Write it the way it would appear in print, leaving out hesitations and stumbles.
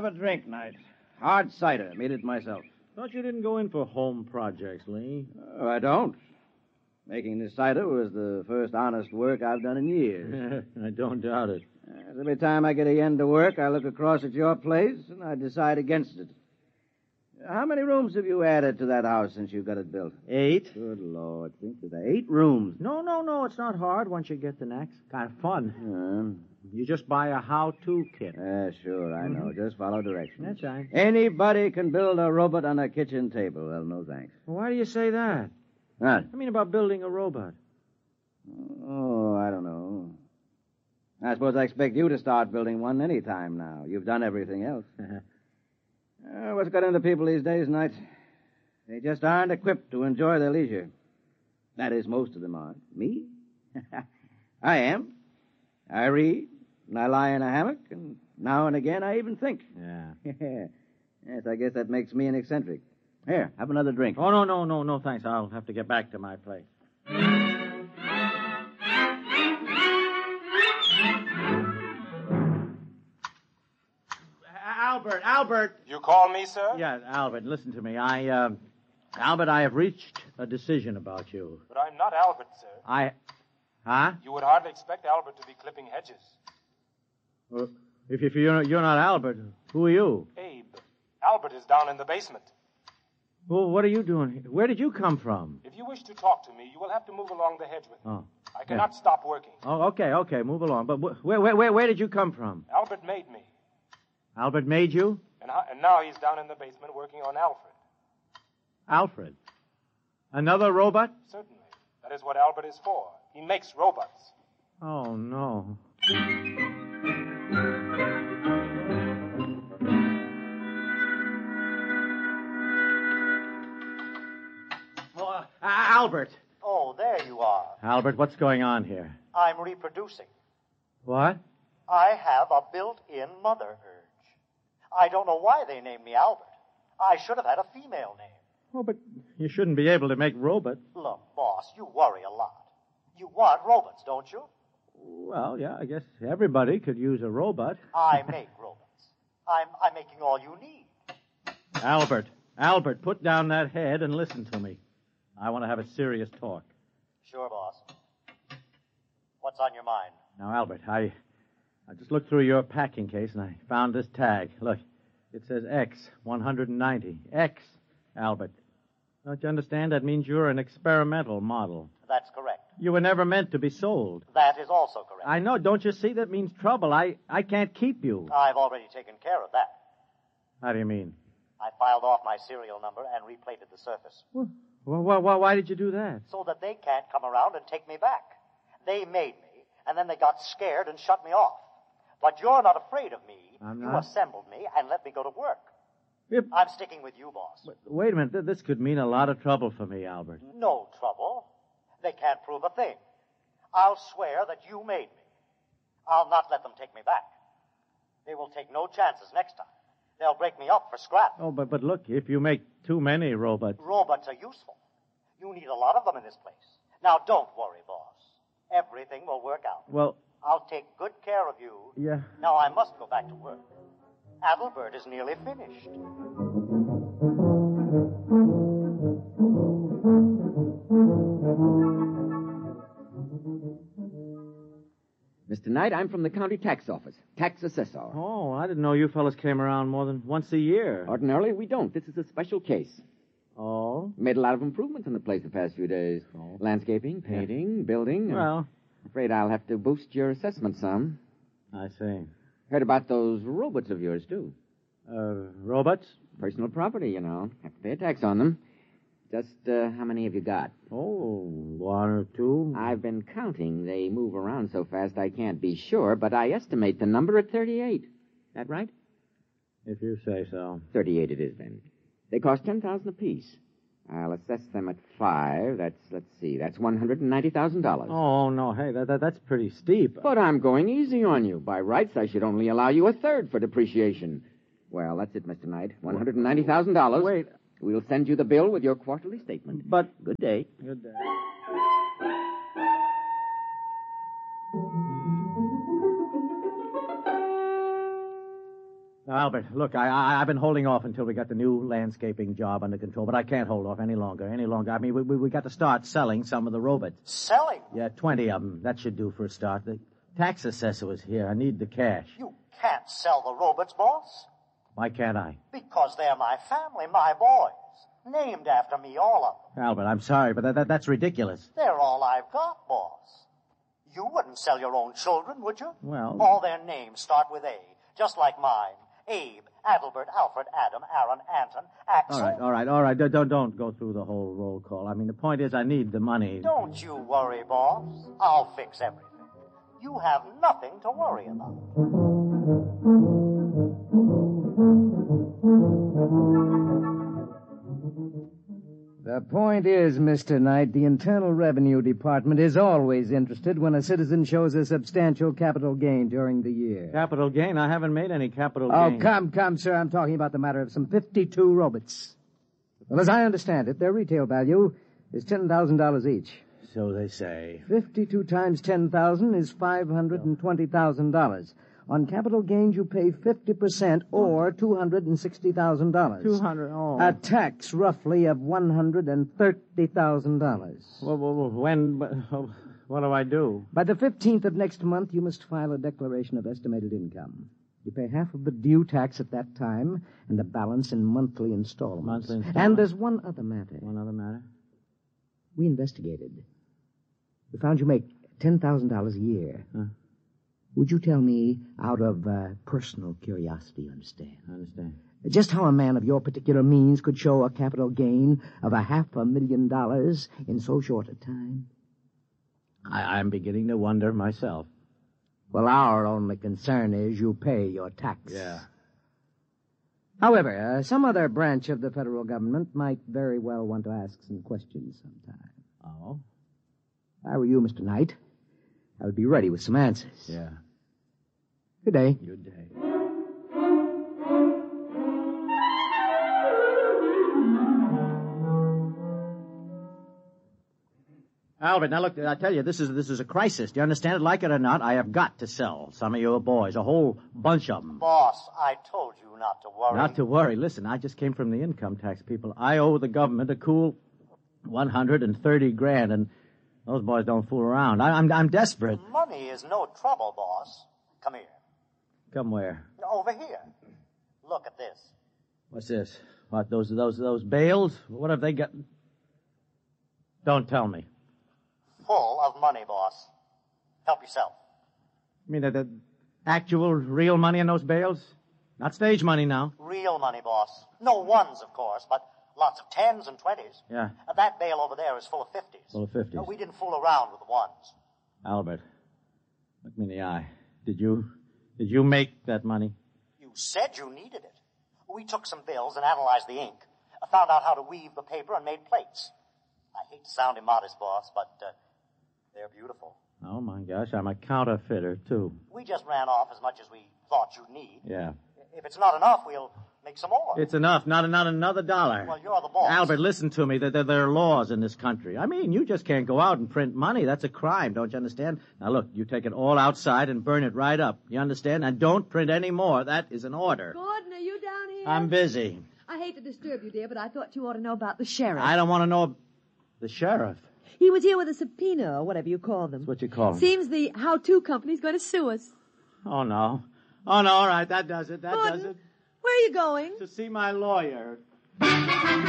a drink, Knight. Hard cider. Made it myself. Thought you didn't go in for home projects, Lee. Oh, I don't. Making this cider was the first honest work I've done in years. I don't doubt it. Every time I get a yen to work, I look across at your place and I decide against it. How many rooms have you added to that house since you got it built? 8. Good Lord, think of that. 8 rooms. No, it's not hard once you get the next. Kind of fun. You just buy a how-to kit. Sure, I know. Just follow directions. That's right. Anybody can build a robot on a kitchen table. Well, no thanks. Well, why do you say that? What? I mean about building a robot. Oh, I don't know. I suppose I expect you to start building one any time now. You've done everything else. What's got into people these days, Knight? They just aren't equipped to enjoy their leisure. That is, most of them aren't. Me? I am. I read, and I lie in a hammock, and now and again I even think. Yeah. Yes, I guess that makes me an eccentric. Here, have another drink. Oh, no, thanks. I'll have to get back to my place. Albert. You call me, sir? Yeah, Albert, listen to me. Albert, I have reached a decision about you. But I'm not Albert, sir. Huh? You would hardly expect Albert to be clipping hedges. Well, if you're not Albert, who are you? Abe. Albert is down in the basement. Well, what are you doing here? Where did you come from? If you wish to talk to me, you will have to move along the hedge with me. Oh. I cannot stop working. Oh, okay, move along. But where did you come from? Albert made me. Albert made you? And now he's down in the basement working on Alfred. Alfred? Another robot? Certainly. That is what Albert is for. He makes robots. Oh, no. Albert. Oh, there you are. Albert, what's going on here? I'm reproducing. What? I have a built-in mother urge. I don't know why they named me Albert. I should have had a female name. Oh, but you shouldn't be able to make robots. Look, boss, you worry a lot. You want robots, don't you? Well, yeah, I guess everybody could use a robot. I make robots. I'm making all you need. Albert, put down that head and listen to me. I want to have a serious talk. Sure, boss. What's on your mind? Now, Albert, I just looked through your packing case and I found this tag. Look, it says X, 190. X, Albert. Don't you understand? That means you're an experimental model. That's correct. You were never meant to be sold. That is also correct. I know. Don't you see? That means trouble. I can't keep you. I've already taken care of that. How do you mean? I filed off my serial number and replated the surface. Well, why did you do that? So that they can't come around and take me back. They made me, and then they got scared and shut me off. But you're not afraid of me. I'm You not. assembled me and let me go to work. Yep. I'm sticking with you, boss. Wait a minute. This could mean a lot of trouble for me, Albert. No trouble. They can't prove a thing. I'll swear that you made me. I'll not let them take me back. They will take no chances next time. They'll break me up for scrap. Oh, but look, if you make too many robots... Robots are useful. You need a lot of them in this place. Now, don't worry, boss. Everything will work out. Well... I'll take good care of you. Yeah. Now, I must go back to work. Adalbert is nearly finished. Mr. Knight, I'm from the county tax office. Tax assessor. Oh, I didn't know you fellas came around more than once a year. Ordinarily, we don't. This is a special case. Oh? Made a lot of improvements in the place the past few days. Oh. Landscaping, painting, building. Well... I'm afraid I'll have to boost your assessment some. I see. Heard about those robots of yours, too. Robots? Personal property, you know. Have to pay a tax on them. Just how many have you got? Oh, 1 or 2. I've been counting. They move around so fast I can't be sure, but I estimate the number at 38. That right? If you say so. 38 it is, then. They cost $10,000 apiece. I'll assess them at 5. That's $190,000. Oh, no, hey, that's pretty steep. But I'm going easy on you. By rights, I should only allow you a third for depreciation. Well, that's it, Mr. Knight. $190,000. Wait. We'll send you the bill with your quarterly statement. But... Good day. Good day. Now, Albert, look, I've been holding off until we got the new landscaping job under control, but I can't hold off any longer. I mean, we got to start selling some of the robots. Selling? Yeah, 20 of them. That should do for a start. The tax assessor was here. I need the cash. You can't sell the robots, boss. Why can't I? Because they're my family, my boys. Named after me, all of them. Albert, I'm sorry, but that's ridiculous. They're all I've got, boss. You wouldn't sell your own children, would you? Well... All their names start with A, just like mine. Abe, Adelbert, Alfred, Adam, Aaron, Anton, Axel. All right. Don't go through the whole roll call. I mean, the point is I need the money. Don't you worry, boss. I'll fix everything. You have nothing to worry about. The point is, Mr. Knight, the Internal Revenue Department is always interested when a citizen shows a substantial capital gain during the year. Capital gain? I haven't made any capital gain. Oh, come, sir. I'm talking about the matter of some 52 robots. Well, as I understand it, their retail value is $10,000 each. So they say. 52 times 10,000 is $520,000. On capital gains, you pay 50% or $260,000. 200, oh. A tax, roughly, of $130,000. Well, what do I do? By the 15th of next month, you must file a declaration of estimated income. You pay half of the due tax at that time, and the balance in monthly installments. And there's one other matter. One other matter? We investigated. We found you make $10,000 a year. Huh? Would you tell me, out of personal curiosity, you understand? I understand. Just how a man of your particular means could show a capital gain of $500,000 in so short a time? I'm beginning to wonder myself. Well, our only concern is you pay your tax. Yeah. However, some other branch of the federal government might very well want to ask some questions sometime. Oh? If I were you, Mr. Knight, I would be ready with some answers. Yeah. Good day. Good day. Albert, now look, I tell you, this is a crisis. Do you understand it? Like it or not, I have got to sell some of your boys, a whole bunch of them. Boss, I told you not to worry. Not to worry. Listen, I just came from the income tax people. I owe the government a cool $130,000, and those boys don't fool around. I'm desperate. Money is no trouble, boss. Come here. Come where? Over here. Look at this. What's this? What, those bales? What have they got? Don't tell me. Full of money, boss. Help yourself. You mean the actual, real money in those bales? Not stage money now. Real money, boss. No ones, of course, but lots of 10s and 20s. Yeah. That bale over there is full of 50s. Full of 50s. No, we didn't fool around with the ones. Albert, look me in the eye. Did you make that money? You said you needed it. We took some bills and analyzed the ink. I found out how to weave the paper and made plates. I hate to sound immodest, boss, but they're beautiful. Oh, my gosh, I'm a counterfeiter, too. We just ran off as much as we thought you'd need. Yeah. If it's not enough, we'll make some more. It's enough, not another dollar. Well, you're the boss. Albert, listen to me. There are laws in this country. I mean, you just can't go out and print money. That's a crime, don't you understand? Now, look, you take it all outside and burn it right up. You understand? And don't print any more. That is an order. Gordon, are you down here? I'm busy. I hate to disturb you, dear, but I thought you ought to know about the sheriff. I don't want to know... The sheriff? He was here with a subpoena, or whatever you call them. That's what you call him. Seems the how-to company's going to sue us. Oh, no. Oh, no, all right, that does it. That Gordon, does it. where are you going? To see my lawyer.